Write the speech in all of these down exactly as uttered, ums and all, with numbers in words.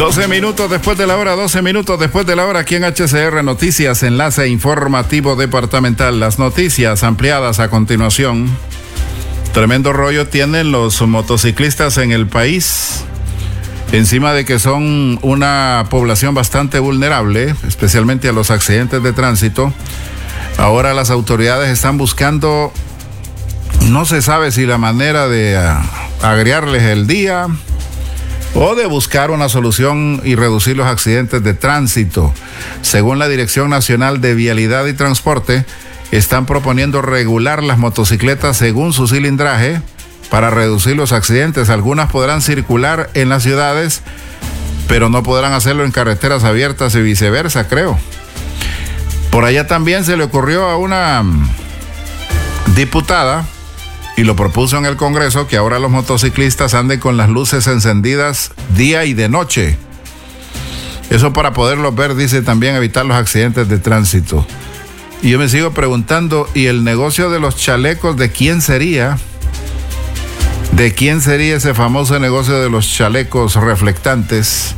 doce minutos después de la hora, doce minutos después de la hora, aquí en H C R Noticias, enlace informativo departamental. Las noticias ampliadas a continuación. Tremendo rollo tienen los motociclistas en el país, encima de que son una población bastante vulnerable, especialmente a los accidentes de tránsito. Ahora las autoridades están buscando, no se sabe si la manera de uh, agriarles el día o de buscar una solución y reducir los accidentes de tránsito. Según la Dirección Nacional de Vialidad y Transporte, están proponiendo regular las motocicletas según su cilindraje para reducir los accidentes. Algunas podrán circular en las ciudades, pero no podrán hacerlo en carreteras abiertas y viceversa, creo. Por allá también se le ocurrió a una diputada, y lo propuso en el Congreso, que ahora los motociclistas anden con las luces encendidas día y de noche. Eso para poderlos ver, dice, también evitar los accidentes de tránsito. Y yo me sigo preguntando, ¿y el negocio de los chalecos de quién sería? ¿De quién sería ese famoso negocio de los chalecos reflectantes?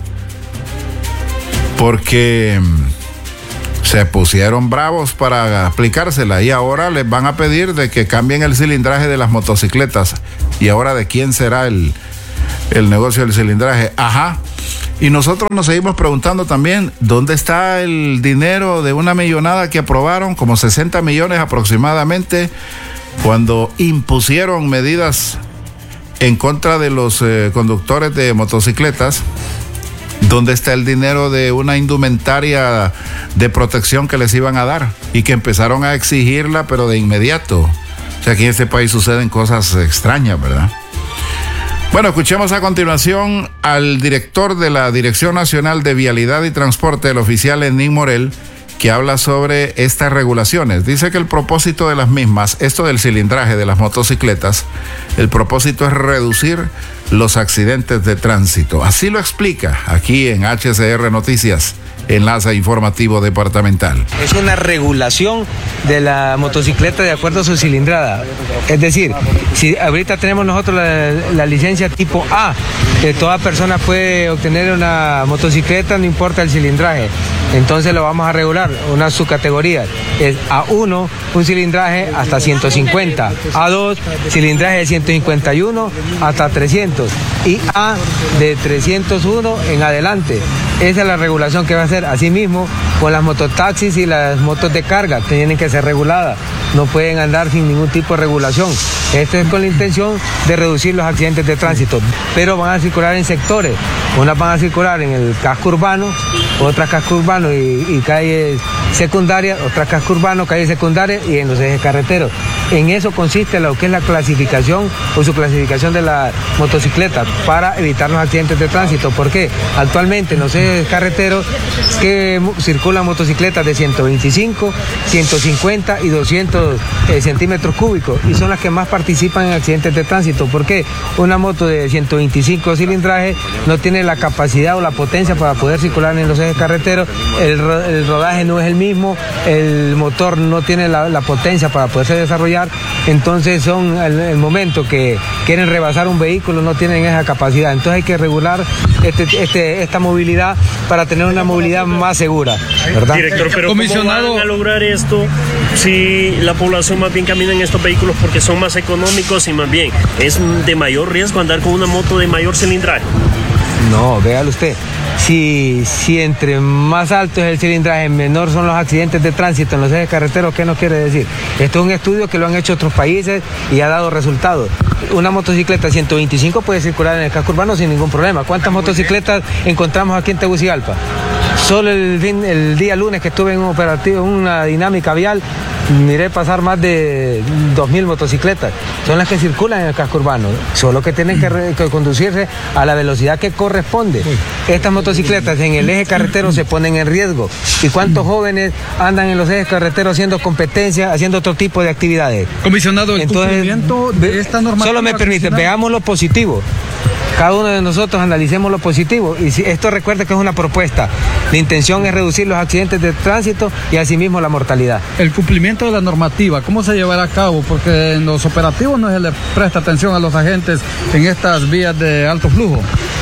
Porque se pusieron bravos para aplicársela y ahora les van a pedir de que cambien el cilindraje de las motocicletas. ¿Y ahora de quién será el, el negocio del cilindraje? Ajá. Y nosotros nos seguimos preguntando también, ¿dónde está el dinero de una millonada que aprobaron, como sesenta millones aproximadamente, cuando impusieron medidas en contra de los eh, conductores de motocicletas? ¿Dónde está el dinero de una indumentaria de protección que les iban a dar y que empezaron a exigirla, pero de inmediato? O sea, aquí en este país suceden cosas extrañas, ¿verdad? Bueno, escuchemos a continuación al director de la Dirección Nacional de Vialidad y Transporte, el oficial Lenín Morel, que habla sobre estas regulaciones. Dice que el propósito de las mismas, esto del cilindraje de las motocicletas, el propósito es reducir los accidentes de tránsito. Así lo explica aquí en H C R Noticias, enlace informativo departamental. Es una regulación de la motocicleta de acuerdo a su cilindrada. Es decir, si ahorita tenemos nosotros la, la licencia tipo A, que toda persona puede obtener una motocicleta, no importa el cilindraje. Entonces lo vamos a regular, una subcategoría. Es A uno, un cilindraje hasta ciento cincuenta. A dos, cilindraje de ciento cincuenta y uno hasta trescientos. Y A de trescientos uno en adelante. Esa es la regulación que va a hacer. Asimismo, con las mototaxis y las motos de carga, tienen que ser reguladas. No pueden andar sin ningún tipo de regulación. Esto es con la intención de reducir los accidentes de tránsito. Pero van a circular en sectores. Unas van a circular en el casco urbano, otras casco urbano y, y calles secundarias, otras casco urbano, calles secundarias y en los ejes carreteros. En eso consiste lo que es la clasificación o su clasificación de la motocicleta para evitar los accidentes de tránsito. ¿Por qué? Actualmente en los ejes carreteros que circulan motocicletas de ciento veinticinco, ciento cincuenta y doscientos eh, centímetros cúbicos y son las que más participan en accidentes de tránsito. ¿Por qué? Una moto de ciento veinticinco cilindrajes no tiene la capacidad o la potencia para poder circular en los ejes carreteros, el, el rodaje no es el mismo, el motor no tiene la, la potencia para poderse desarrollar, entonces son el, el momento que quieren rebasar un vehículo, no tienen esa capacidad, entonces hay que regular este, este, esta movilidad para tener una movilidad más segura, ¿verdad? Director, pero Comisionado... ¿cómo van a lograr esto si la población más bien camina en estos vehículos porque son más económicos y más bien es de mayor riesgo andar con una moto de mayor cilindraje? No, véalo usted. Si, si entre más alto es el cilindraje, menor son los accidentes de tránsito en los ejes carreteros, ¿qué nos quiere decir? Esto es un estudio que lo han hecho otros países y ha dado resultados. Una motocicleta ciento veinticinco puede circular en el casco urbano sin ningún problema. ¿Cuántas motocicletas encontramos aquí en Tegucigalpa? Solo el, fin, el día lunes que estuve en un operativo, en una dinámica vial, miré pasar más de dos mil motocicletas. Son las que circulan en el casco urbano, solo que tienen que, re, que conducirse a la velocidad que corresponde. Estas motocicletas en el eje carretero se ponen en riesgo. ¿Y cuántos jóvenes andan en los ejes carreteros haciendo competencia, haciendo otro tipo de actividades? Comisionado, el Entonces, cumplimiento de esta normativa... Solo me permite, veamos lo positivo. Cada uno de nosotros analicemos lo positivo. Y si esto recuerda que es una propuesta. La intención es reducir los accidentes de tránsito y asimismo la mortalidad. El cumplimiento de la normativa, ¿cómo se llevará a cabo? Porque en los operativos no se le presta atención a los agentes en estas vías de alto flujo.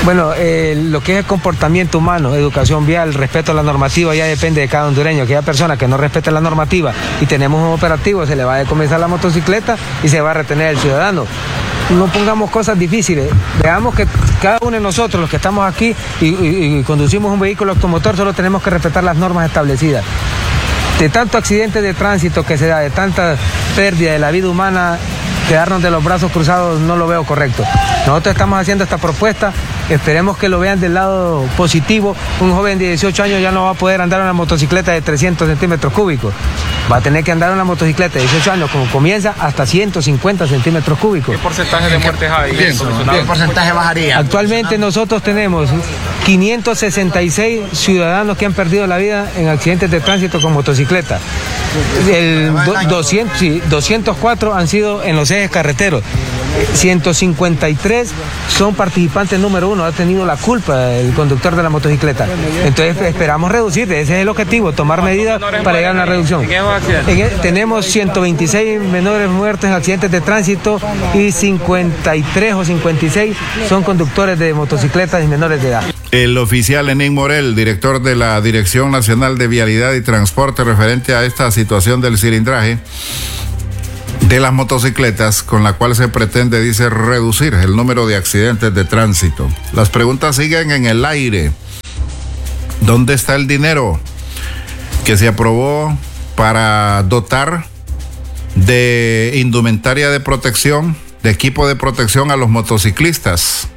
Bueno, eh, lo que es el comportamiento humano, educación vial, respeto a la normativa, ya depende de cada hondureño. Aquella persona que no respete la normativa y tenemos un operativo, se le va a decomisar la motocicleta y se va a retener el ciudadano. No pongamos cosas difíciles. Veamos que cada uno de nosotros, los que estamos aquí y, y, y conducimos un vehículo automotor, solo tenemos que respetar las normas establecidas. De tanto accidente de tránsito que se da, de tanta pérdida de la vida humana, quedarnos de los brazos cruzados no lo veo correcto. Nosotros estamos haciendo esta propuesta, esperemos que lo vean del lado positivo. Un joven de dieciocho años ya no va a poder andar en una motocicleta de trescientos centímetros cúbicos. Va a tener que andar en una motocicleta de dieciocho años, como comienza, hasta ciento cincuenta centímetros cúbicos. ¿Qué porcentaje de muertes hay? Bien, ¿qué porcentaje bajaría? Actualmente nosotros tenemos quinientos sesenta y seis ciudadanos que han perdido la vida en accidentes de tránsito con motocicleta. El doscientos, sí, doscientos cuatro han sido en los ejes carreteros. ciento cincuenta y tres son participantes número uno, ha tenido la culpa el conductor de la motocicleta. Entonces esperamos reducir, ese es el objetivo, tomar medidas para llegar a una reducción. En el, tenemos ciento veintiséis menores muertos en accidentes de tránsito y cincuenta y tres o cincuenta y seis son conductores de motocicletas y menores de edad. El oficial Lenín Morel, director de la Dirección Nacional de Vialidad y Transporte, referente a esta situación del cilindraje de las motocicletas, con la cual se pretende, dice, reducir el número de accidentes de tránsito. Las preguntas siguen en el aire. ¿Dónde está el dinero que se aprobó para dotar de indumentaria de protección, de equipo de protección a los motociclistas?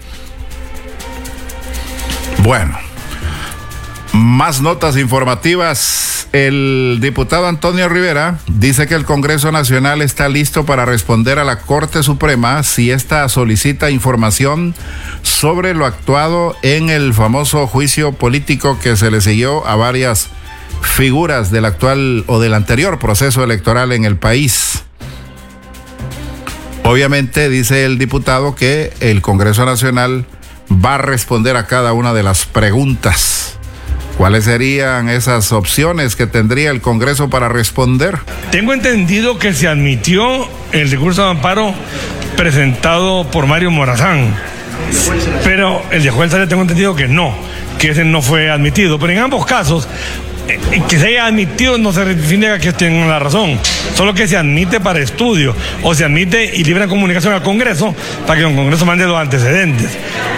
Bueno, más notas informativas. El diputado Antonio Rivera dice que el Congreso Nacional está listo para responder a la Corte Suprema si ésta solicita información sobre lo actuado en el famoso juicio político que se le siguió a varias figuras del actual o del anterior proceso electoral en el país. Obviamente, dice el diputado, que el Congreso Nacional va a responder a cada una de las preguntas. ¿Cuáles serían esas opciones que tendría el Congreso para responder? Tengo entendido que se admitió el recurso de amparo presentado por Mario Morazán, pero el de Joel Sales tengo entendido que no, que ese no fue admitido. Pero en ambos casos, que se haya admitido no se significa que tengan la razón, solo que se admite para estudio o se admite y libre comunicación al Congreso para que el Congreso mande los antecedentes.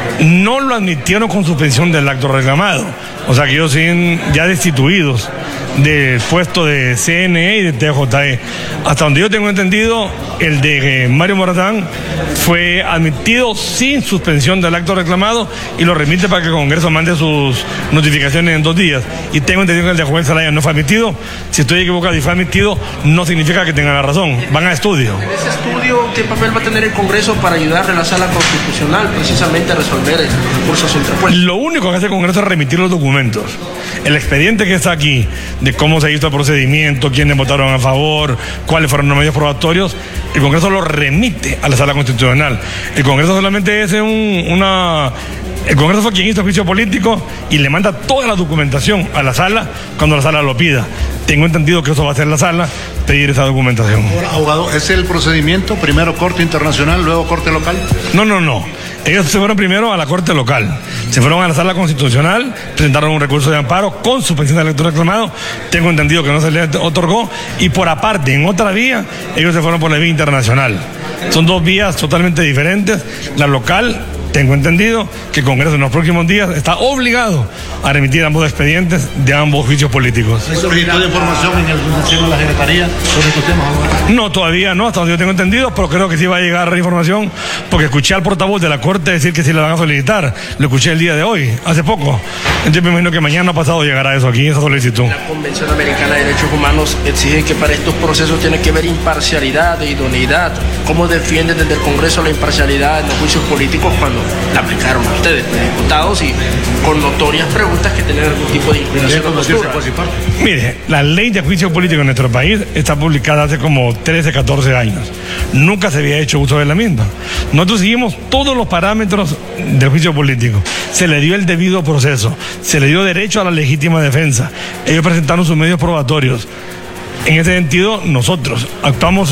No lo admitieron con suspensión del acto reclamado, o sea que ellos siguen ya destituidos del puesto de C N E y de T J E. Hasta donde yo tengo entendido, el de Mario Morazán fue admitido sin suspensión del acto reclamado y lo remite para que el Congreso mande sus notificaciones en dos días. Y tengo entendido que el de Joel Zelaya no fue admitido. Si estoy equivocado y fue admitido, no significa que tengan la razón. Van a estudio. En ese estudio, ¿qué papel va a tener el Congreso para ayudarle a la Sala Constitucional precisamente a resolver el recurso interpuesto? Lo único que hace el Congreso es remitir los documentos. El expediente que está aquí, de cómo se hizo el procedimiento, quiénes votaron a favor, cuáles fueron los medios probatorios, el Congreso lo remite a la Sala Constitucional. El Congreso solamente es un, una... El Congreso fue quien hizo el juicio político y le manda toda la documentación a la Sala cuando la Sala lo pida. Tengo entendido que eso va a hacer la Sala, pedir esa documentación. Ahora, abogado, ¿es el procedimiento primero Corte Internacional, luego Corte Local? No, no, no. Ellos se fueron primero a la Corte Local, se fueron a la Sala Constitucional, presentaron un recurso de amparo con suspensión del acto reclamado. Tengo entendido que no se les otorgó y por aparte, en otra vía, ellos se fueron por la vía internacional. Son dos vías totalmente diferentes. La local, tengo entendido que el Congreso en los próximos días está obligado a remitir ambos expedientes de ambos juicios políticos. ¿Hay solicitud de información en el seno de la Secretaría sobre estos temas? No, todavía no, hasta donde yo tengo entendido, pero creo que sí va a llegar la información, porque escuché al portavoz de la Corte decir que sí la van a solicitar. Lo escuché el día de hoy, hace poco. Entonces me imagino que mañana pasado llegará eso aquí, esa solicitud. La Convención Americana de Derechos Humanos exige que para estos procesos tiene que haber imparcialidad e idoneidad. ¿Cómo defienden desde el Congreso la imparcialidad en los juicios políticos cuando la aplicaron a ustedes, pues, diputados, y con notorias preguntas que tienen algún tipo de inclinación o postura? Mire, la ley de juicio político en nuestro país está publicada hace como trece, catorce años. Nunca se había hecho uso de la misma. Nosotros seguimos todos los parámetros del juicio político. Se le dio el debido proceso, se le dio derecho a la legítima defensa. Ellos presentaron sus medios probatorios. En ese sentido, nosotros actuamos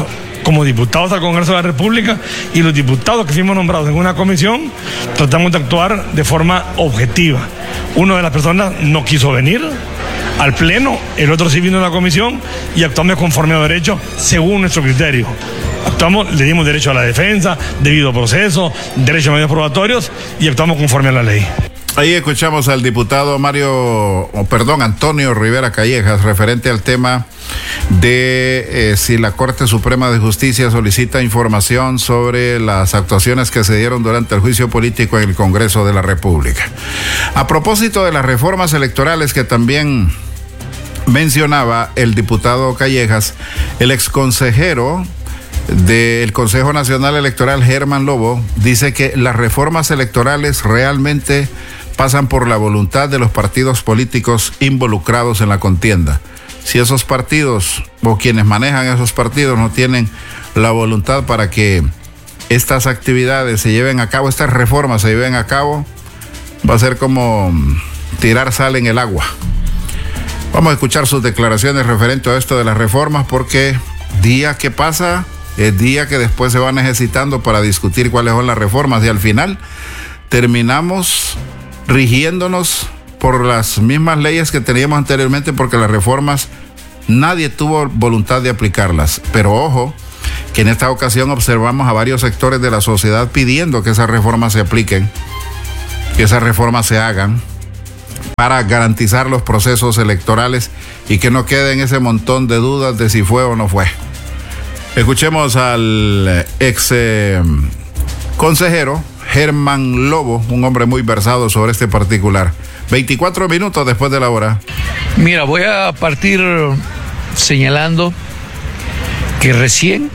como diputados al Congreso de la República, y los diputados que fuimos nombrados en una comisión tratamos de actuar de forma objetiva. Una de las personas no quiso venir al pleno, el otro sí vino a la comisión y actuamos conforme a derecho según nuestro criterio. Actuamos, le dimos derecho a la defensa, debido proceso, derecho a medios probatorios y actuamos conforme a la ley. Ahí escuchamos al diputado Mario, oh, perdón, Antonio Rivera Callejas, referente al tema de eh, si la Corte Suprema de Justicia solicita información sobre las actuaciones que se dieron durante el juicio político en el Congreso de la República. A propósito de las reformas electorales que también mencionaba el diputado Callejas, el exconsejero del Consejo Nacional Electoral, Germán Lobo, dice que las reformas electorales realmente pasan por la voluntad de los partidos políticos involucrados en la contienda. Si esos partidos o quienes manejan esos partidos no tienen la voluntad para que estas actividades se lleven a cabo, estas reformas se lleven a cabo, va a ser como tirar sal en el agua. Vamos a escuchar sus declaraciones referente a esto de las reformas, porque día que pasa es día que después se va necesitando para discutir cuáles son las reformas, y al final terminamos rigiéndonos por las mismas leyes que teníamos anteriormente, porque las reformas nadie tuvo voluntad de aplicarlas. Pero ojo, que en esta ocasión observamos a varios sectores de la sociedad pidiendo que esas reformas se apliquen, que esas reformas se hagan para garantizar los procesos electorales y que no queden ese montón de dudas de si fue o no fue. Escuchemos al ex eh, consejero Germán Lobo, un hombre muy versado sobre este particular. veinticuatro minutos después de la hora. Mira, voy a partir señalando que recién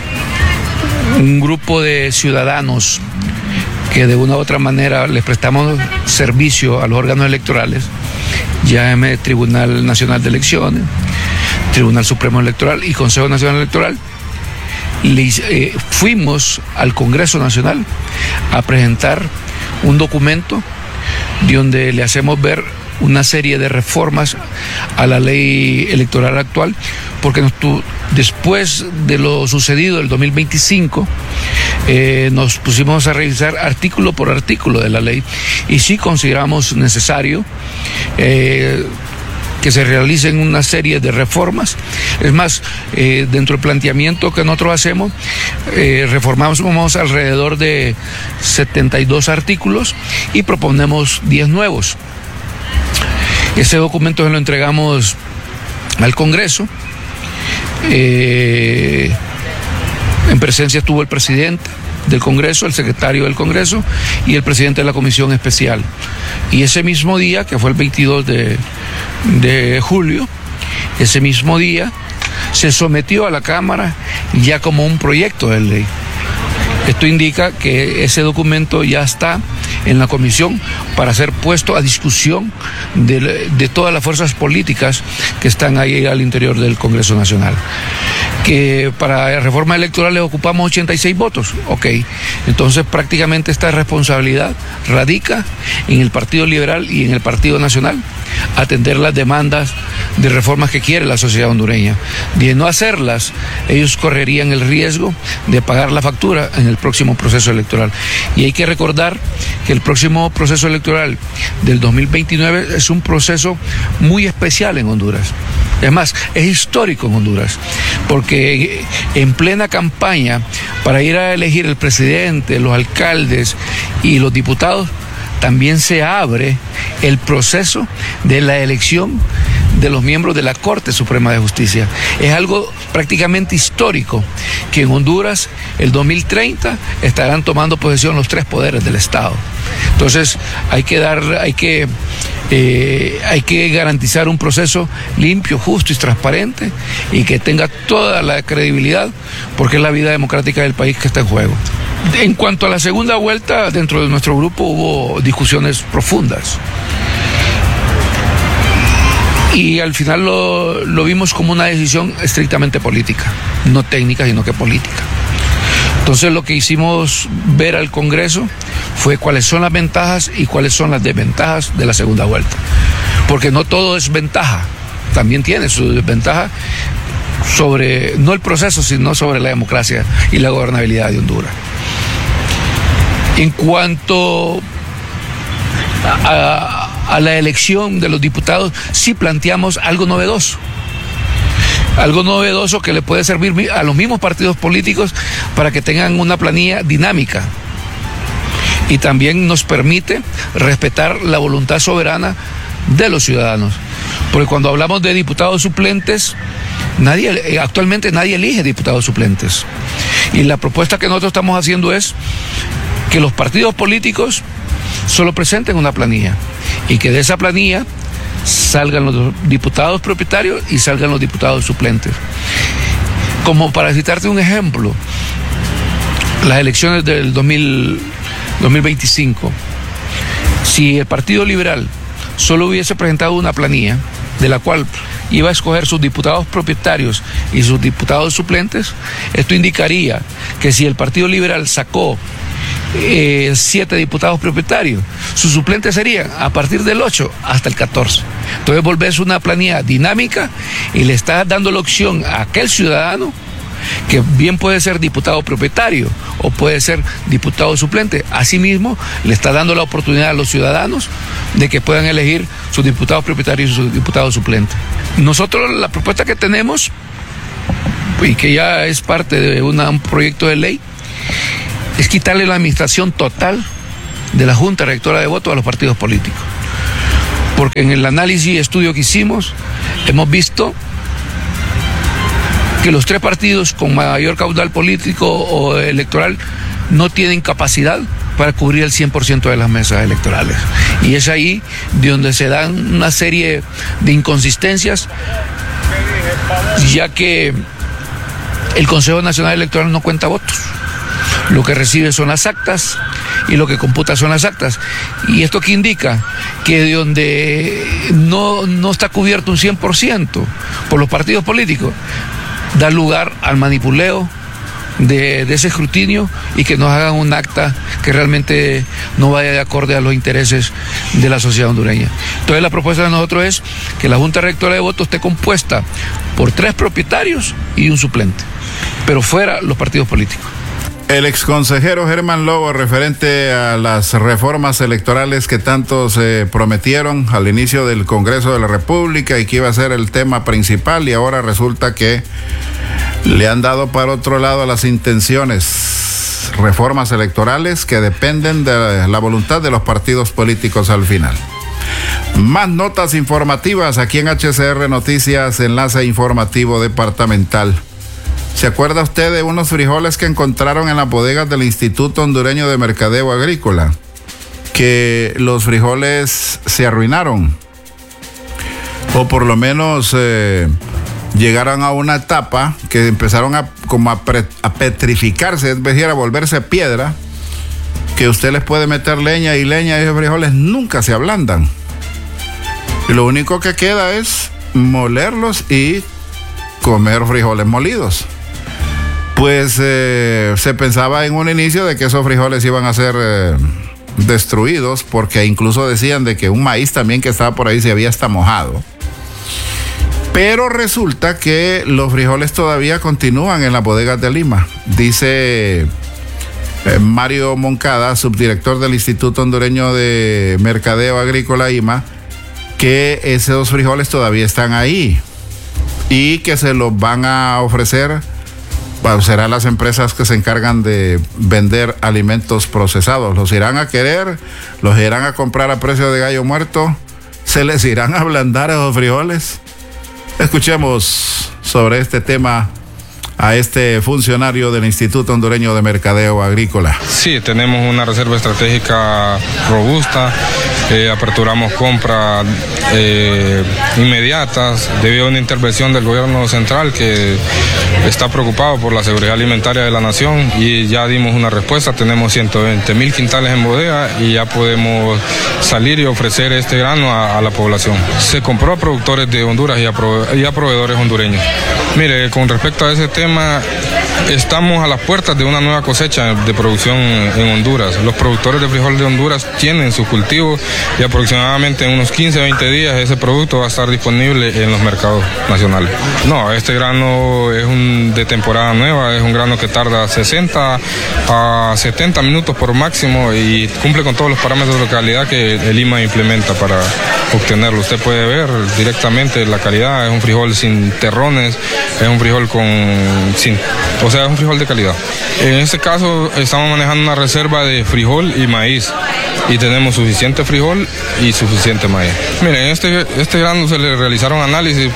un grupo de ciudadanos que de una u otra manera les prestamos servicio a los órganos electorales, llámeme Tribunal Nacional de Elecciones, Tribunal Supremo Electoral y Consejo Nacional Electoral, Le, eh, fuimos al Congreso Nacional a presentar un documento donde le hacemos ver una serie de reformas a la ley electoral actual, porque nos tu, después de lo sucedido el dos mil veinticinco, eh, nos pusimos a revisar artículo por artículo de la ley y sí consideramos necesario eh, que se realicen una serie de reformas. Es más, eh, dentro del planteamiento que nosotros hacemos, eh, reformamos alrededor de setenta y dos artículos y proponemos diez nuevos. Ese documento se lo entregamos al Congreso. Eh, en presencia estuvo el presidente del Congreso, el secretario del Congreso y el presidente de la Comisión Especial. Y ese mismo día, que fue el veintidós de julio, ese mismo día se sometió a la Cámara ya como un proyecto de ley. Esto indica que ese documento ya está en la comisión para ser puesto a discusión de, de todas las fuerzas políticas que están ahí al interior del Congreso Nacional. Que para la reforma electoral le ocupamos ochenta y seis votos, ok, entonces prácticamente esta responsabilidad radica en el Partido Liberal y en el Partido Nacional, atender las demandas de reformas que quiere la sociedad hondureña. De no hacerlas, ellos correrían el riesgo de pagar la factura en el próximo proceso electoral. Y hay que recordar que el próximo proceso electoral del dos mil veintinueve es un proceso muy especial en Honduras. Es más, es histórico en Honduras, porque en plena campaña para ir a elegir el presidente, los alcaldes y los diputados, también se abre el proceso de la elección de los miembros de la Corte Suprema de Justicia. Es algo prácticamente histórico, que en Honduras el dos mil treinta estarán tomando posesión los tres poderes del Estado. Entonces hay que dar, hay que, eh, hay que garantizar un proceso limpio, justo y transparente y que tenga toda la credibilidad, porque es la vida democrática del país que está en juego. En cuanto a la segunda vuelta, dentro de nuestro grupo hubo discusiones profundas. Y al final lo, lo vimos como una decisión estrictamente política, no técnica, sino que política. Entonces lo que hicimos ver al Congreso fue cuáles son las ventajas y cuáles son las desventajas de la segunda vuelta. Porque no todo es ventaja, también tiene su desventaja. sobre, no el proceso, sino sobre la democracia y la gobernabilidad de Honduras. En cuanto a, a, a la elección de los diputados, sí planteamos algo novedoso. Algo novedoso que le puede servir a los mismos partidos políticos para que tengan una planilla dinámica. Y también nos permite respetar la voluntad soberana de los ciudadanos. Porque cuando hablamos de diputados suplentes, nadie, actualmente nadie elige diputados suplentes. Y la propuesta que nosotros estamos haciendo es que los partidos políticos solo presenten una planilla y que de esa planilla salgan los diputados propietarios y salgan los diputados suplentes. Como para citarte un ejemplo, las elecciones del dos mil veinticinco, si el Partido Liberal solo hubiese presentado una planilla de la cual iba a escoger sus diputados propietarios y sus diputados suplentes, esto indicaría que si el Partido Liberal sacó eh, siete diputados propietarios, sus suplentes serían a partir del ocho hasta el catorce. Entonces volvés una planilla dinámica y le estás dando la opción a aquel ciudadano que bien puede ser diputado propietario o puede ser diputado suplente. Asimismo, le está dando la oportunidad a los ciudadanos de que puedan elegir sus diputados propietarios y sus diputados suplentes. Nosotros la propuesta que tenemos, y que ya es parte de una, un proyecto de ley, es quitarle la administración total de la Junta Rectora de Votos a los partidos políticos. Porque en el análisis y estudio que hicimos, hemos visto que los tres partidos con mayor caudal político o electoral no tienen capacidad para cubrir el cien por ciento de las mesas electorales. Y es ahí de donde se dan una serie de inconsistencias, ya que el Consejo Nacional Electoral no cuenta votos. Lo que recibe son las actas y lo que computa son las actas. ¿Y esto qué indica? Que de donde no, no está cubierto un cien por ciento por los partidos políticos, da lugar al manipuleo de, de ese escrutinio y que nos hagan un acta que realmente no vaya de acorde a los intereses de la sociedad hondureña. Entonces la propuesta de nosotros es que la Junta Rectora de Votos esté compuesta por tres propietarios y un suplente, pero fuera los partidos políticos. El exconsejero Germán Lobo, referente a las reformas electorales que tanto se prometieron al inicio del Congreso de la República y que iba a ser el tema principal, y ahora resulta que le han dado para otro lado a las intenciones, reformas electorales que dependen de la voluntad de los partidos políticos al final. Más notas informativas aquí en H C R Noticias, enlace informativo departamental. ¿Se acuerda usted de unos frijoles que encontraron en las bodegas del Instituto Hondureño de Mercadeo Agrícola? Que los frijoles se arruinaron, o por lo menos eh, llegaron a una etapa que empezaron a, como a, pre, a petrificarse, es decir, a volverse piedra, que usted les puede meter leña y leña y esos frijoles nunca se ablandan. Y lo único que queda es molerlos y comer frijoles molidos. Pues eh, se pensaba en un inicio de que esos frijoles iban a ser eh, destruidos, porque incluso decían de que un maíz también que estaba por ahí se había hasta mojado. Pero resulta que los frijoles todavía continúan en las bodegas de Lima. Dice eh, Mario Moncada, subdirector del Instituto Hondureño de Mercadeo Agrícola I M A, que esos frijoles todavía están ahí y que se los van a ofrecer. Bueno, serán las empresas que se encargan de vender alimentos procesados. Los irán a querer, los irán a comprar a precio de gallo muerto, se les irán a ablandar esos frijoles. Escuchemos sobre este tema a este funcionario del Instituto Hondureño de Mercadeo Agrícola. Sí, tenemos una reserva estratégica robusta, eh, aperturamos compras eh, inmediatas debido a una intervención del gobierno central que está preocupado por la seguridad alimentaria de la nación, y ya dimos una respuesta. Tenemos ciento veinte mil quintales en bodega y ya podemos salir y ofrecer este grano a, a la población. Se compró a productores de Honduras y a, prove y a proveedores hondureños. Mire, con respecto a ese tema, estamos a las puertas de una nueva cosecha de producción en Honduras. Los productores de frijol de Honduras tienen sus cultivos y aproximadamente en unos quince a veinte días ese producto va a estar disponible en los mercados nacionales. No, este grano es un de temporada nueva, es un grano que tarda sesenta a setenta minutos por máximo y cumple con todos los parámetros de calidad que el I M A implementa para obtenerlo. Usted puede ver directamente la calidad, es un frijol sin terrones, es un frijol con sin, o sea, es un frijol de calidad. En este caso estamos manejando una reserva de frijol y maíz y tenemos suficiente frijol y suficiente maíz. Miren, este, este grano se le realizaron análisis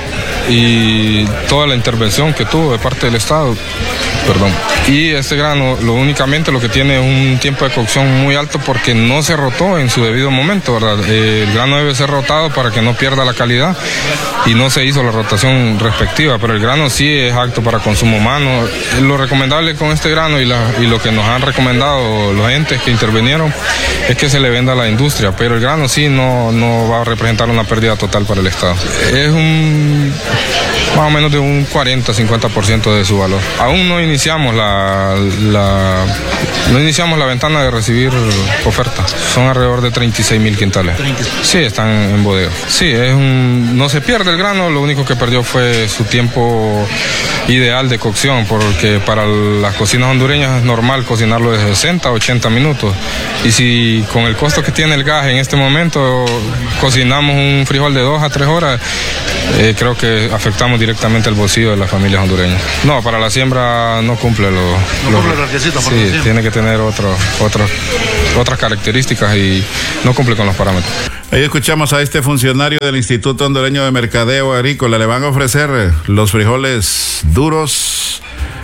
y toda la intervención que tuvo de parte del Estado, perdón. Y este grano lo únicamente lo que tiene es un tiempo de cocción muy alto porque no se rotó en su debido momento, ¿verdad? El grano debe ser rotado para que no pierda la calidad y no se hizo la rotación respectiva, pero el grano sí es apto para consumo humano. Lo recomendable con este grano y, la, y lo que nos han recomendado los entes que intervinieron es que se le venda a la industria, pero el grano sí no, no va a representar una pérdida total para el Estado. Es un más o menos de un cuarenta a cincuenta por ciento de su valor. Aún no iniciamos la, la no iniciamos la ventana de recibir ofertas. Son alrededor de treinta y seis mil quintales. Sí, están en bodega. Sí, es un, no se pierde el grano, lo único que perdió fue su tiempo ideal de cocción, porque para las cocinas hondureñas es normal cocinarlo de sesenta a ochenta minutos. Y si con el costo que tiene el gas en este momento cocinamos un frijol de dos a tres horas, eh, creo que afectamos directamente el bolsillo de las familias hondureñas. No, para la siembra no cumple los no cumple los requisitos. Sí, tiene que tener otro, otro, otras características y no cumple con los parámetros. Ahí escuchamos a este funcionario del Instituto Hondureño de Mercadeo Agrícola. Le van a ofrecer los frijoles duros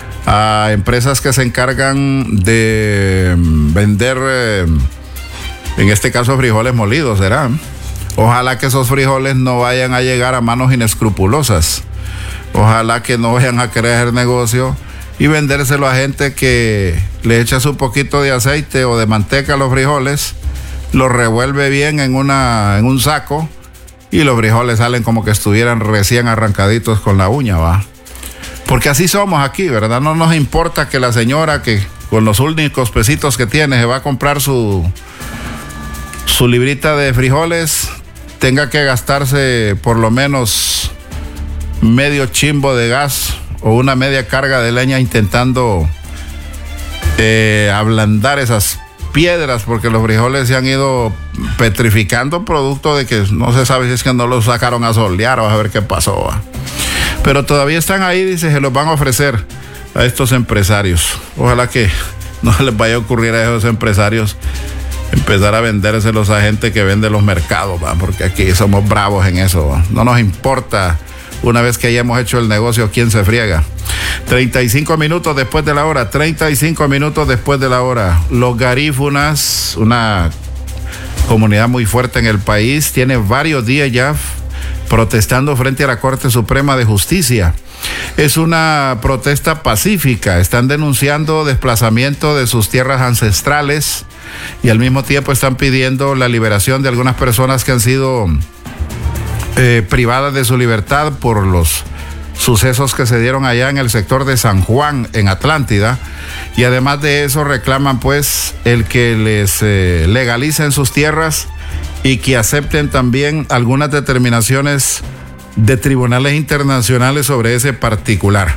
a empresas que se encargan de vender, en este caso, frijoles molidos, ¿será? Ojalá que esos frijoles no vayan a llegar a manos inescrupulosas. Ojalá que no vayan a querer hacer negocio y vendérselo a gente que le echa su poquito de aceite o de manteca a los frijoles, los revuelve bien en, una, en un saco y los frijoles salen como que estuvieran recién arrancaditos con la uña, ¿va? Porque así somos aquí, ¿verdad? No nos importa que la señora que con los únicos pesitos que tiene se va a comprar su, su librita de frijoles, tenga que gastarse por lo menos medio chimbo de gas o una media carga de leña intentando eh, ablandar esas piedras, porque los frijoles se han ido petrificando producto de que no se sabe si es que no los sacaron a solear o a ver qué pasó, ¿va? Pero todavía están ahí, dice, se los van a ofrecer a estos empresarios. Ojalá que no les vaya a ocurrir a esos empresarios empezar a vendérselos a gente que vende los mercados, ¿va? Porque aquí somos bravos en eso, ¿va? No nos importa. Una vez que hayamos hecho el negocio, ¿quién se friega? treinta y cinco minutos después de la hora, treinta y cinco minutos después de la hora. Los garífunas, una comunidad muy fuerte en el país, tiene varios días ya protestando frente a la Corte Suprema de Justicia. Es una protesta pacífica, están denunciando desplazamiento de sus tierras ancestrales y al mismo tiempo están pidiendo la liberación de algunas personas que han sido Eh, privadas de su libertad por los sucesos que se dieron allá en el sector de San Juan, en Atlántida, y además de eso reclaman pues el que les eh, legalicen sus tierras y que acepten también algunas determinaciones de tribunales internacionales sobre ese particular.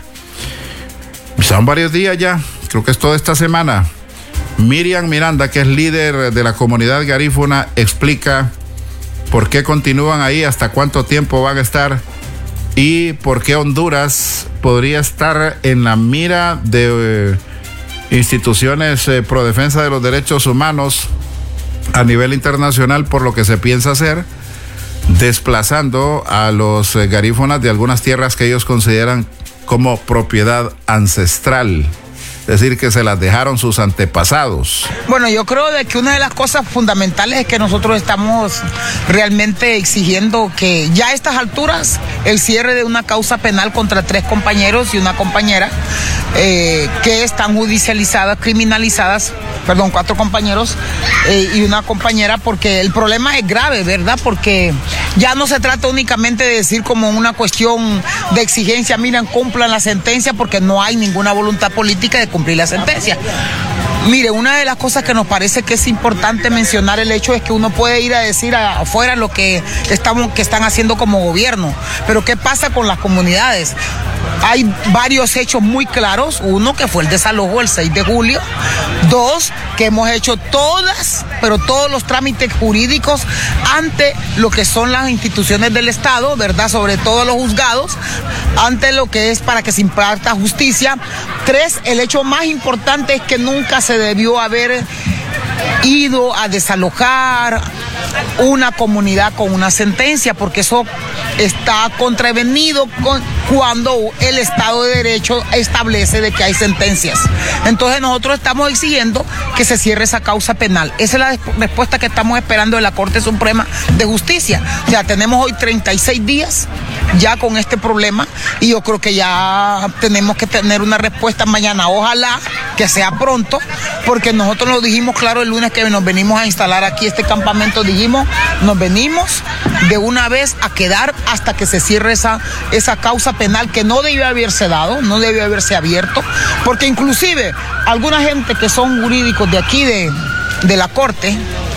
Son varios días ya, creo que es toda esta semana. Miriam Miranda, que es líder de la comunidad garífuna, explica por qué continúan ahí, hasta cuánto tiempo van a estar y por qué Honduras podría estar en la mira de eh, instituciones eh, pro defensa de los derechos humanos a nivel internacional por lo que se piensa hacer, desplazando a los eh, garífunas de algunas tierras que ellos consideran como propiedad ancestral. Es decir, que se las dejaron sus antepasados. Bueno, yo creo de que una de las cosas fundamentales es que nosotros estamos realmente exigiendo que ya a estas alturas el cierre de una causa penal contra tres compañeros y una compañera eh, que están judicializadas, criminalizadas perdón, cuatro compañeros eh, y una compañera, porque el problema es grave, ¿verdad? Porque ya no se trata únicamente de decir como una cuestión de exigencia, miren, cumplan la sentencia, porque no hay ninguna voluntad política de cumplir la sentencia. Mire, una de las cosas que nos parece que es importante mencionar el hecho es que uno puede ir a decir afuera lo que, estamos, que están haciendo como gobierno, pero ¿qué pasa con las comunidades? Hay varios hechos muy claros. Uno, que fue el desalojo el seis de julio. Dos, que hemos hecho todas, pero todos los trámites jurídicos ante lo que son las instituciones del Estado, ¿verdad? Sobre todo los juzgados, ante lo que es para que se imparta justicia. Tres, el hecho más importante es que nunca se debió haber ido a desalojar una comunidad con una sentencia, porque eso está contravenido con, cuando el Estado de Derecho establece de que hay sentencias. Entonces nosotros estamos exigiendo que se cierre esa causa penal. Esa es la respuesta que estamos esperando de la Corte Suprema de Justicia. O sea, tenemos hoy treinta y seis días ya con este problema y yo creo que ya tenemos que tener una respuesta mañana. Ojalá que sea pronto, porque nosotros lo dijimos claro el lunes que nos venimos a instalar aquí este campamento, dijimos, nos venimos de una vez a quedar hasta que se cierre esa, esa causa penal que no debió haberse dado, no debió haberse abierto, porque inclusive alguna gente que son jurídicos de aquí de, de la Corte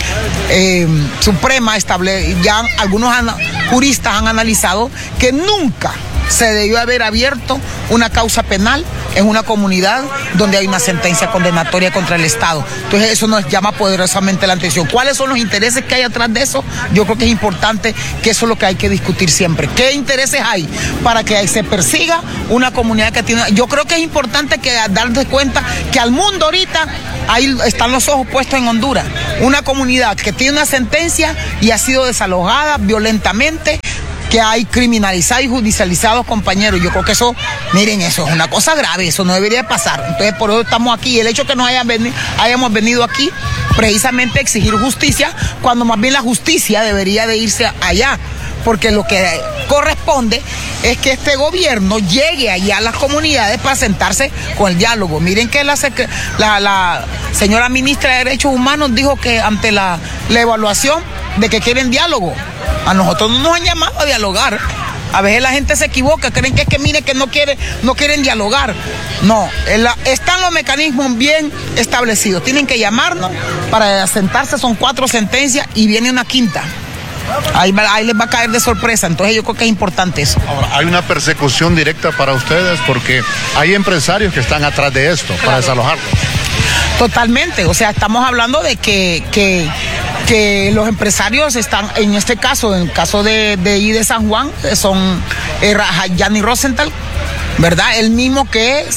eh, Suprema, estable, ya algunos ana, juristas han analizado que nunca se debió haber abierto una causa penal en una comunidad donde hay una sentencia condenatoria contra el Estado. Entonces eso nos llama poderosamente la atención. ¿Cuáles son los intereses que hay atrás de eso? Yo creo que es importante que eso es lo que hay que discutir siempre. ¿Qué intereses hay para que se persiga una comunidad que tiene? Yo creo que es importante que darse cuenta que al mundo ahorita ahí están los ojos puestos en Honduras. Una comunidad que tiene una sentencia y ha sido desalojada violentamente, que hay criminalizados y judicializados compañeros. Yo creo que eso, miren, eso es una cosa grave, eso no debería pasar. Entonces por eso estamos aquí. El hecho que nos hayan venido, hayamos venido aquí precisamente a exigir justicia, cuando más bien la justicia debería de irse allá, porque lo que corresponde es que este gobierno llegue allá a las comunidades para sentarse con el diálogo. Miren que la, la, la señora ministra de Derechos Humanos dijo que ante la, la evaluación de que quieren diálogo, a nosotros no nos han llamado a dialogar. A veces la gente se equivoca, creen que es que mire que no, quiere, no quieren dialogar. No, la, están los mecanismos bien establecidos. Tienen que llamarnos para sentarse, son cuatro sentencias y viene una quinta. Ahí, ahí les va a caer de sorpresa, entonces yo creo que es importante eso. Ahora, hay una persecución directa para ustedes porque hay empresarios que están atrás de esto, claro, para desalojarlo. Totalmente, o sea, estamos hablando de que, que, que los empresarios están, en este caso, en el caso de, de I de San Juan, son eh, Yanni Rosenthal, ¿verdad? El mismo que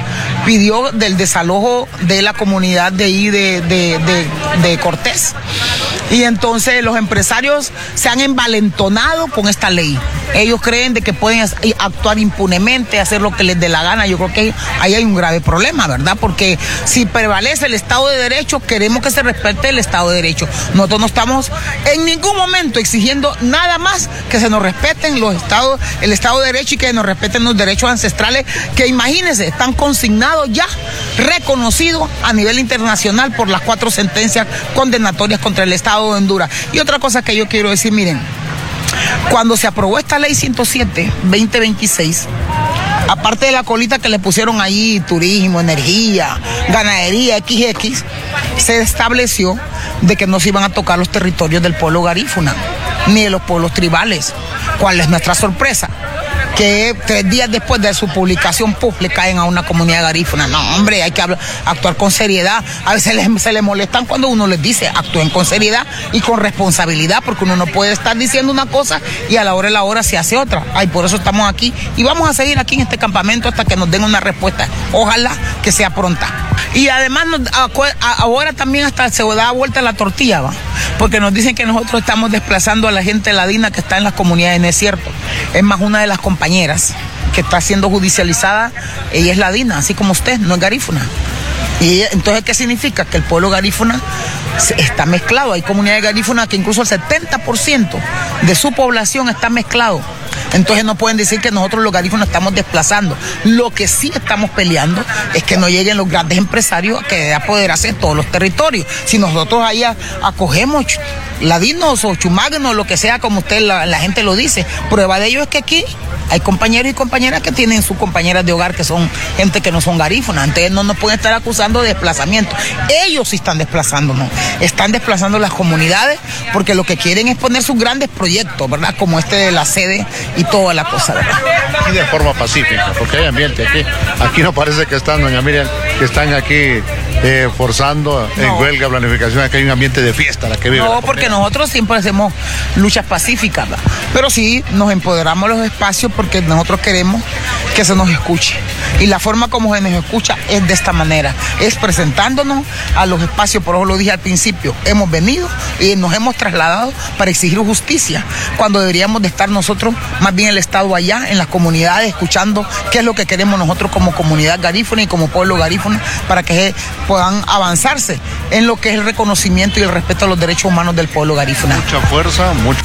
pidió del desalojo de la comunidad de I de, de, de, de Cortés. Y entonces los empresarios se han envalentonado con esta ley. Ellos creen de que pueden actuar impunemente, hacer lo que les dé la gana. Yo creo que ahí hay un grave problema, ¿verdad? Porque si prevalece el Estado de Derecho, queremos que se respete el Estado de Derecho. Nosotros no estamos en ningún momento exigiendo nada más que se nos respeten los estados, el Estado de Derecho y que nos respeten los derechos ancestrales, que imagínense, están consignados ya, reconocidos a nivel internacional por las cuatro sentencias condenatorias contra el Estado de Honduras. Y otra cosa que yo quiero decir, miren, cuando se aprobó esta ley ciento siete, veinte veintiséis, aparte de la colita que le pusieron ahí, turismo, energía, ganadería, equis equis, se estableció de que no se iban a tocar los territorios del pueblo garífuna, ni de los pueblos tribales. ¿Cuál es nuestra sorpresa? Que tres días después de su publicación pública caen a una comunidad garífuna. No, hombre, hay que hablar, actuar con seriedad. A veces les, se les molestan cuando uno les dice, actúen con seriedad y con responsabilidad, porque uno no puede estar diciendo una cosa y a la hora de la hora se hace otra. Ay, por eso estamos aquí y vamos a seguir aquí en este campamento hasta que nos den una respuesta. Ojalá que sea pronta. Y además nos, ahora también hasta se da vuelta la tortilla, ¿va? Porque nos dicen que nosotros estamos desplazando a la gente ladina que está en las comunidades. No es cierto. Es más, una de las compañeras que está siendo judicializada, ella es ladina, así como usted, no es garífuna. Y entonces, ¿qué significa? Que el pueblo garífuna está mezclado. Hay comunidades garífunas que incluso el setenta por ciento de su población está mezclado. Entonces no pueden decir que nosotros los garífunos estamos desplazando. Lo que sí estamos peleando es que no lleguen los grandes empresarios a que apoderarse de todos los territorios. Si nosotros ahí acogemos ladinos o chumagnos, lo que sea, como usted, la, la gente lo dice, prueba de ello es que aquí hay compañeros y compañeras que tienen sus compañeras de hogar que son gente que no son garífunas. Entonces no nos pueden estar acusando de desplazamiento. Ellos sí están desplazándonos. Están desplazando las comunidades porque lo que quieren es poner sus grandes proyectos, ¿verdad? Como este de la sede y toda la cosa, ¿verdad? Y de forma pacífica, porque hay ambiente aquí. Aquí no parece que están, doña Miriam, que están aquí eh, forzando no. en huelga, planificación, aquí hay un ambiente de fiesta la que vive. No, porque nosotros siempre hacemos luchas pacíficas, ¿verdad? Pero sí nos empoderamos los espacios porque nosotros queremos que se nos escuche. Y la forma como se nos escucha es de esta manera, es presentándonos a los espacios. Por eso lo dije al principio, hemos venido y nos hemos trasladado para exigir justicia, cuando deberíamos de estar nosotros, más bien el Estado allá, en las comunidades, escuchando qué es lo que queremos nosotros como comunidad garífuna y como pueblo garífuna, para que puedan avanzarse en lo que es el reconocimiento y el respeto a los derechos humanos del pueblo garífuna. Mucha fuerza, mucho.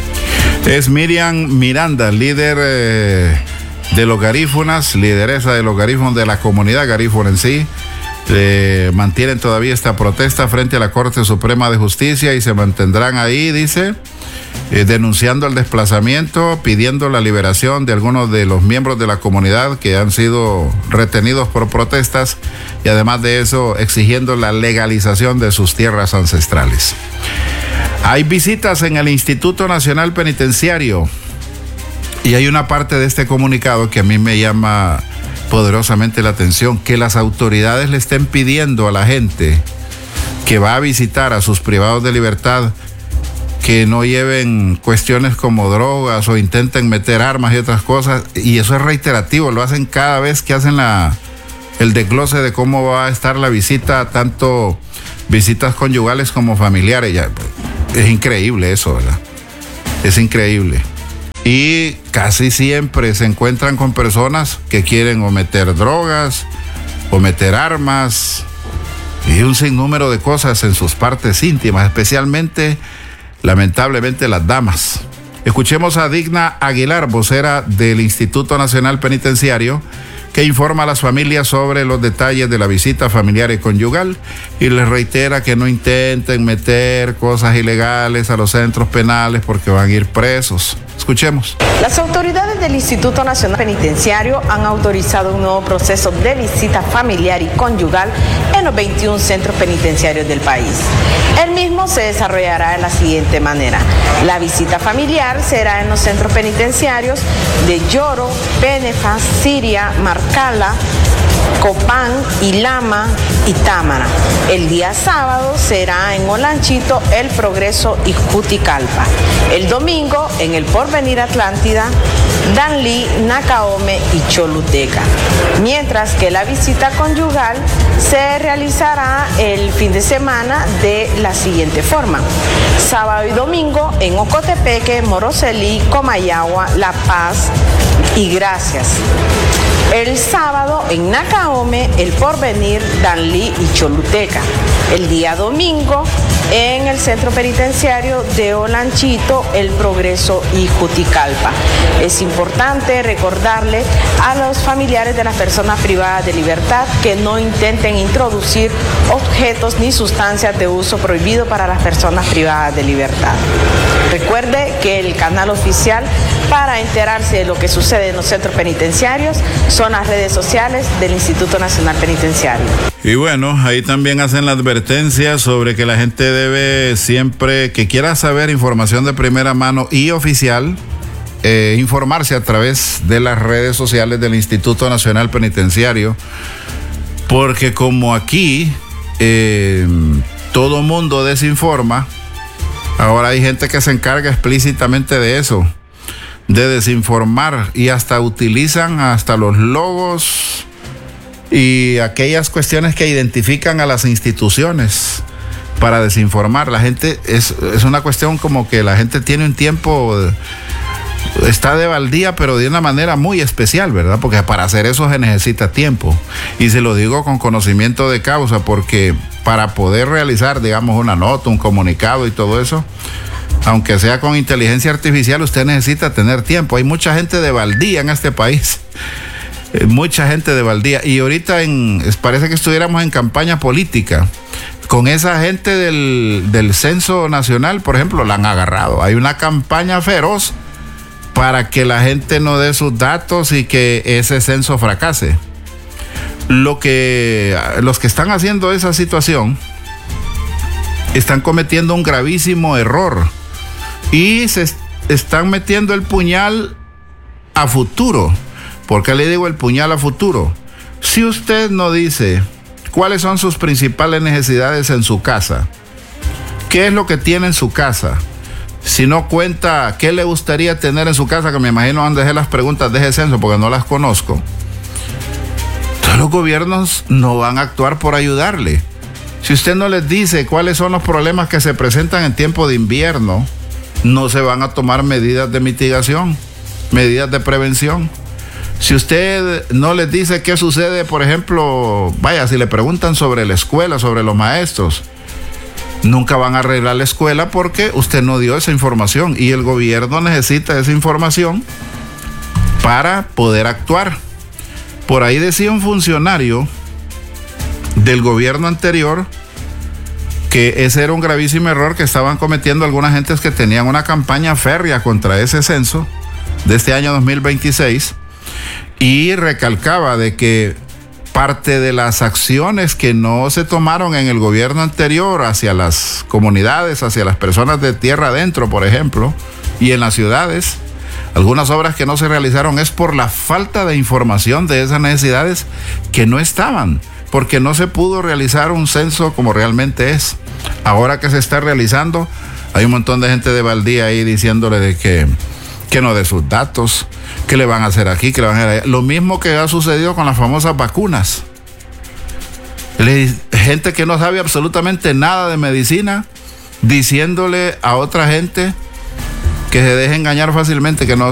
Es Miriam Miranda, líder eh, de los garífunas, lideresa de los garífunas, de la comunidad garífuna en sí. Eh, mantienen todavía esta protesta frente a la Corte Suprema de Justicia y se mantendrán ahí, dice, eh, denunciando el desplazamiento, pidiendo la liberación de algunos de los miembros de la comunidad que han sido retenidos por protestas y además de eso exigiendo la legalización de sus tierras ancestrales. Hay visitas en el Instituto Nacional Penitenciario y hay una parte de este comunicado que a mí me llama poderosamente la atención, que las autoridades le estén pidiendo a la gente que va a visitar a sus privados de libertad que no lleven cuestiones como drogas o intenten meter armas y otras cosas, y eso es reiterativo, lo hacen cada vez que hacen la, el desglose de cómo va a estar la visita, tanto visitas conyugales como familiares. Ya, es increíble eso, ¿verdad? Es increíble. Y casi siempre se encuentran con personas que quieren o meter drogas, o meter armas, y un sinnúmero de cosas en sus partes íntimas, especialmente, lamentablemente, las damas. Escuchemos a Digna Aguilar, vocera del Instituto Nacional Penitenciario, que informa a las familias sobre los detalles de la visita familiar y conyugal y les reitera que no intenten meter cosas ilegales a los centros penales porque van a ir presos. Escuchemos. Las autoridades del Instituto Nacional Penitenciario han autorizado un nuevo proceso de visita familiar y conyugal en los veintiún centros penitenciarios del país. El mismo se desarrollará de la siguiente manera. La visita familiar será en los centros penitenciarios de Lloro, Penefa, Siria, Marcala, Copán, Ilama y Támara. El día sábado será en Olanchito, El Progreso y Juticalpa. El domingo en el Porvenir Atlántida, Danlí, Nacaome y Choluteca. Mientras que la visita conyugal se realizará el fin de semana de la siguiente forma. Sábado y domingo en Ocotepeque, Moroselí, Comayagua, La Paz y Gracias. El sábado en Nacaome, El Porvenir, Danlí y Choluteca. El día domingo en el centro penitenciario de Olanchito, El Progreso y Juticalpa. Es importante recordarle a los familiares de las personas privadas de libertad que no intenten introducir objetos ni sustancias de uso prohibido para las personas privadas de libertad. Recuerde que el canal oficial para enterarse de lo que sucede en los centros penitenciarios son las redes sociales del Instituto Nacional Penitenciario. Y bueno, ahí también hacen la advertencia sobre que la gente debe siempre, que quiera saber información de primera mano y oficial, eh, informarse a través de las redes sociales del Instituto Nacional Penitenciario, porque como aquí eh, todo mundo desinforma, ahora hay gente que se encarga explícitamente de eso, de desinformar, y hasta utilizan hasta los logos y aquellas cuestiones que identifican a las instituciones para desinformar. La gente, es, es una cuestión como que la gente tiene un tiempo, está de baldía, pero de una manera muy especial, ¿verdad? Porque para hacer eso se necesita tiempo. Y se lo digo con conocimiento de causa, porque para poder realizar, digamos, una nota, un comunicado y todo eso, aunque sea con inteligencia artificial, usted necesita tener tiempo. Hay mucha gente de baldía en este país. Mucha gente de baldía. Y ahorita en, parece que estuviéramos en campaña política. Con esa gente del, del Censo Nacional, por ejemplo, la han agarrado. Hay una campaña feroz para que la gente no dé sus datos y que ese censo fracase. Lo que, los que están haciendo esa situación están cometiendo un gravísimo error y se están metiendo el puñal a futuro. ¿Por qué le digo el puñal a futuro? Si usted no dice cuáles son sus principales necesidades en su casa, qué es lo que tiene en su casa, si no cuenta qué le gustaría tener en su casa, que me imagino van a dejar las preguntas de ese censo porque no las conozco, todos los gobiernos no van a actuar por ayudarle. Si usted no les dice cuáles son los problemas que se presentan en tiempo de invierno, no se van a tomar medidas de mitigación, medidas de prevención. Si usted no les dice qué sucede, por ejemplo, vaya, si le preguntan sobre la escuela, sobre los maestros, nunca van a arreglar la escuela porque usted no dio esa información y el gobierno necesita esa información para poder actuar. Por ahí decía un funcionario del gobierno anterior que ese era un gravísimo error que estaban cometiendo algunas gentes que tenían una campaña férrea contra ese censo de este año dos mil veintiséis. Y recalcaba de que parte de las acciones que no se tomaron en el gobierno anterior hacia las comunidades, hacia las personas de tierra adentro, por ejemplo, y en las ciudades, algunas obras que no se realizaron es por la falta de información de esas necesidades que no estaban, porque no se pudo realizar un censo como realmente es. Ahora que se está realizando, hay un montón de gente de baldía ahí diciéndole de que que no dé sus datos, que le van a hacer aquí, que le van a hacer allá. Lo mismo que ha sucedido con las famosas vacunas. Le, gente que no sabe absolutamente nada de medicina, diciéndole a otra gente que se deje engañar fácilmente, que no